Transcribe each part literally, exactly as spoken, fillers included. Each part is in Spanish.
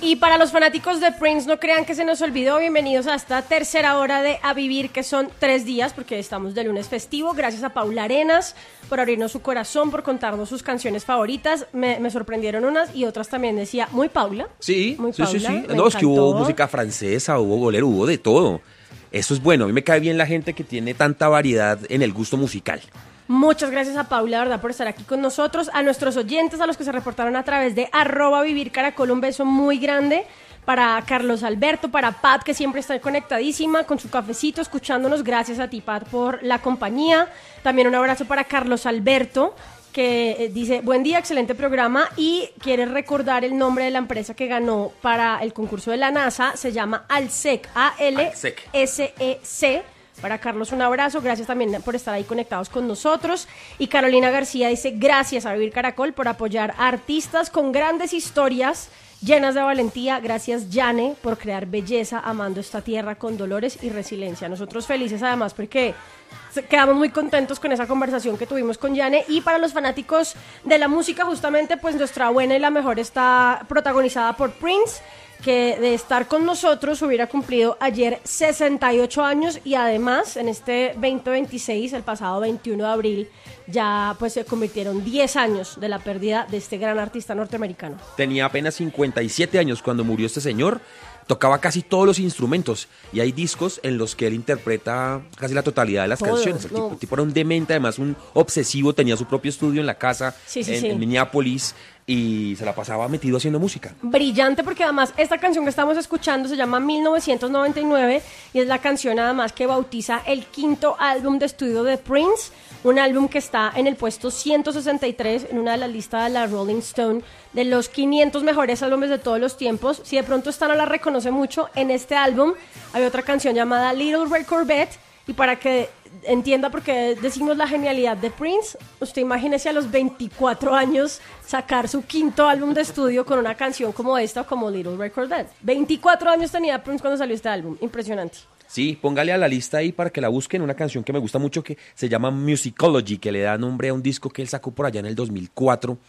Y para los fanáticos de Prince, no crean que se nos olvidó, bienvenidos a esta tercera hora de A Vivir, que son tres días, porque estamos de lunes festivo. Gracias a Paula Arenas por abrirnos su corazón, por contarnos sus canciones favoritas. Me, me sorprendieron unas y otras también decía, muy Paula. Sí, muy sí, Paula, sí, sí. me No, es que hubo encantó. música francesa, hubo bolero, hubo de todo. Eso es bueno, a mí me cae bien la gente que tiene tanta variedad en el gusto musical. Muchas gracias a Paula, verdad, por estar aquí con nosotros. A nuestros oyentes, a los que se reportaron a través de arroba Vivir Caracol, un beso muy grande. Para Carlos Alberto, para Pat, que siempre está conectadísima con su cafecito, escuchándonos. Gracias a ti, Pat, por la compañía. También un abrazo para Carlos Alberto, que eh, dice, buen día, excelente programa, y quiere recordar el nombre de la empresa que ganó para el concurso de la NASA. Se llama Alsec, A L S E C. Para Carlos, un abrazo, gracias también por estar ahí conectados con nosotros. Y Carolina García dice, gracias a Vivir Caracol por apoyar a artistas con grandes historias llenas de valentía. Gracias, Yane, por crear belleza, amando esta tierra con dolores y resiliencia. Nosotros felices además porque quedamos muy contentos con esa conversación que tuvimos con Yane. Y para los fanáticos de la música, justamente, pues nuestra buena y la mejor está protagonizada por Prince, que de estar con nosotros hubiera cumplido ayer sesenta y ocho años, y además en este veinte veintiséis, el pasado veintiuno de abril, ya pues se convirtieron diez años de la pérdida de este gran artista norteamericano. Tenía apenas cincuenta y siete años cuando murió este señor, tocaba casi todos los instrumentos y hay discos en los que él interpreta casi la totalidad de las Todo, canciones. El no. tipo, el tipo era un demente, además un obsesivo, tenía su propio estudio en la casa, Sí, sí, en, sí. en Minneapolis, y se la pasaba metido haciendo música. Brillante, porque además esta canción que estamos escuchando se llama mil novecientos noventa y nueve y es la canción además que bautiza el quinto álbum de estudio de Prince, un álbum que está en el puesto ciento sesenta y tres en una de las listas de la Rolling Stone de los quinientos mejores álbumes de todos los tiempos. Si de pronto esta no la reconoce mucho, en este álbum hay otra canción llamada Little Red Corvette, y para que entienda por qué decimos la genialidad de Prince, usted imagínese a los veinticuatro años sacar su quinto álbum de estudio con una canción como esta, como Little Red Corvette. veinticuatro años tenía Prince cuando salió este álbum, impresionante. Sí, póngale a la lista ahí para que la busquen, una canción que me gusta mucho que se llama Musicology, que le da nombre a un disco que él sacó por allá en el dos mil cuatro.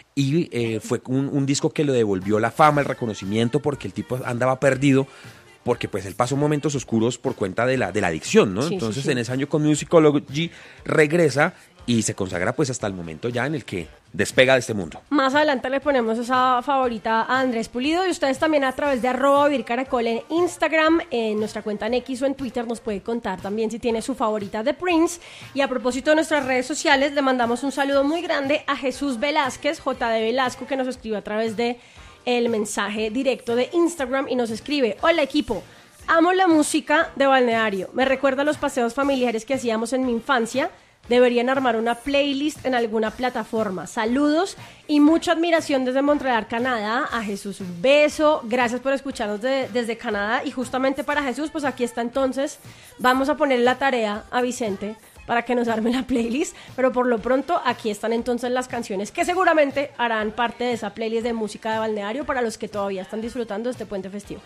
Y eh, fue un, un disco que le devolvió la fama, el reconocimiento, porque el tipo andaba perdido, porque pues él pasó momentos oscuros por cuenta de la, de la adicción, ¿no? Sí, Entonces sí, sí. en ese año con Musicology regresa y se consagra pues hasta el momento ya en el que despega de este mundo. Más adelante le ponemos esa favorita a Andrés Pulido, y ustedes también a través de arroba Vivir Caracol en Instagram, en nuestra cuenta en X o en Twitter nos puede contar también si tiene su favorita de Prince. Y a propósito de nuestras redes sociales, le mandamos un saludo muy grande a Jesús Velázquez, J D Velasco, que nos escribe a través de el mensaje directo de Instagram y nos escribe: hola equipo, amo la música de Balneario, me recuerda a los paseos familiares que hacíamos en mi infancia. Deberían armar una playlist en alguna plataforma. Saludos y mucha admiración desde Montreal, Canadá. A Jesús un beso, gracias por escucharnos de, desde Canadá. Y justamente para Jesús, pues aquí está entonces, vamos a poner la tarea a Vicente para que nos arme la playlist, pero por lo pronto aquí están entonces las canciones que seguramente harán parte de esa playlist de música de Balneario para los que todavía están disfrutando de este puente festivo.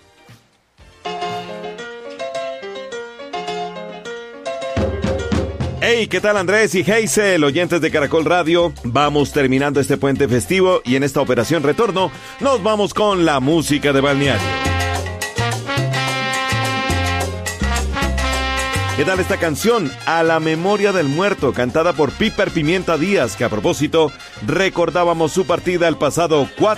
Hey, ¿qué tal Andrés y Hazel, oyentes de Caracol Radio? Vamos terminando este puente festivo y en esta operación retorno nos vamos con la música de Balneario. ¿Qué tal esta canción? A la memoria del muerto, cantada por Piper Pimienta Díaz, que a propósito recordábamos su partida el pasado cuatro